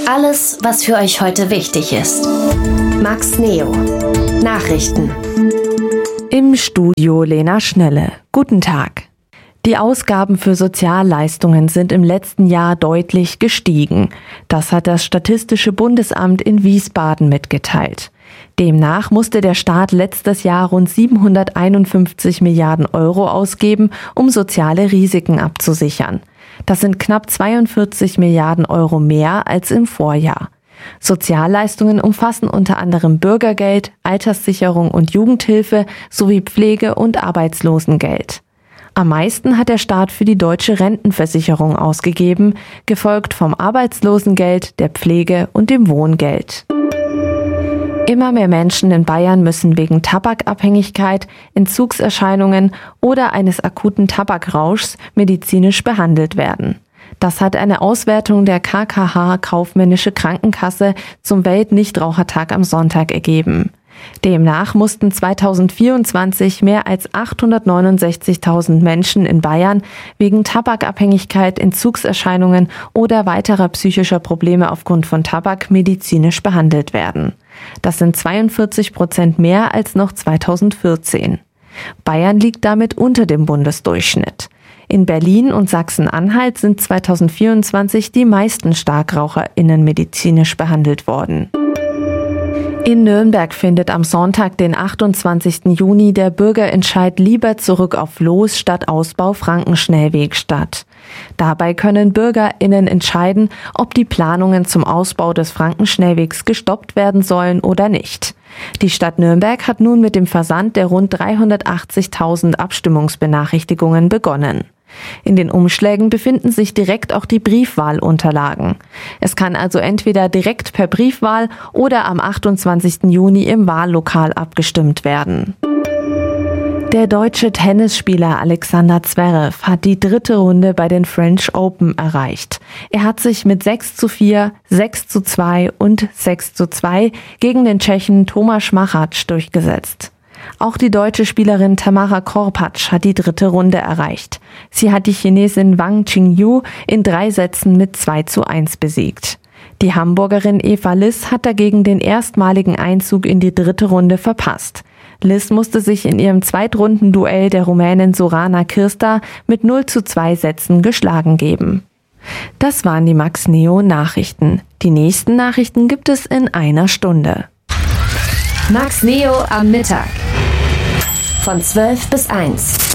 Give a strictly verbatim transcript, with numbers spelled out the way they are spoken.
Alles, was für euch heute wichtig ist. Max Neo. Nachrichten. Im Studio Lena Schnelle. Guten Tag. Die Ausgaben für Sozialleistungen sind im letzten Jahr deutlich gestiegen. Das hat das Statistische Bundesamt in Wiesbaden mitgeteilt. Demnach musste der Staat letztes Jahr rund siebenhunderteinundfünfzig Milliarden Euro ausgeben, um soziale Risiken abzusichern. Das sind knapp zweiundvierzig Milliarden Euro mehr als im Vorjahr. Sozialleistungen umfassen unter anderem Bürgergeld, Alterssicherung und Jugendhilfe sowie Pflege- und Arbeitslosengeld. Am meisten hat der Staat für die deutsche Rentenversicherung ausgegeben, gefolgt vom Arbeitslosengeld, der Pflege und dem Wohngeld. Immer mehr Menschen in Bayern müssen wegen Tabakabhängigkeit, Entzugserscheinungen oder eines akuten Tabakrauschs medizinisch behandelt werden. Das hat eine Auswertung der K K H Kaufmännische Krankenkasse zum Welt-Nichtrauchertag am Sonntag ergeben. Demnach mussten zweitausendvierundzwanzig mehr als achthundertneunundsechzigtausend Menschen in Bayern wegen Tabakabhängigkeit, Entzugserscheinungen oder weiterer psychischer Probleme aufgrund von Tabak medizinisch behandelt werden. Das sind zweiundvierzig Prozent mehr als noch zweitausendvierzehn. Bayern liegt damit unter dem Bundesdurchschnitt. In Berlin und Sachsen-Anhalt sind zweitausendvierundzwanzig die meisten StarkraucherInnen medizinisch behandelt worden. In Nürnberg findet am Sonntag, den achtundzwanzigsten Juni, der Bürgerentscheid Lieber zurück auf Los statt Ausbau Frankenschnellweg statt. Dabei können BürgerInnen entscheiden, ob die Planungen zum Ausbau des Frankenschnellwegs gestoppt werden sollen oder nicht. Die Stadt Nürnberg hat nun mit dem Versand der rund dreihundertachtzigtausend Abstimmungsbenachrichtigungen begonnen. In den Umschlägen befinden sich direkt auch die Briefwahlunterlagen. Es kann also entweder direkt per Briefwahl oder am achtundzwanzigsten Juni im Wahllokal abgestimmt werden. Der deutsche Tennisspieler Alexander Zverev hat die dritte Runde bei den French Open erreicht. Er hat sich mit sechs zu vier, sechs zu zwei und sechs zu zwei gegen den Tschechen Tomáš Machač durchgesetzt. Auch die deutsche Spielerin Tamara Korpatsch hat die dritte Runde erreicht. Sie hat die Chinesin Wang Qingyu in drei Sätzen mit zwei zu eins besiegt. Die Hamburgerin Eva Liss hat dagegen den erstmaligen Einzug in die dritte Runde verpasst. Liss musste sich in ihrem Zweitrundenduell der Rumänin Sorana Kirsta mit null zu zwei Sätzen geschlagen geben. Das waren die Max Neo Nachrichten. Die nächsten Nachrichten gibt es in einer Stunde. Max Neo am Mittag. Von zwölf bis eins.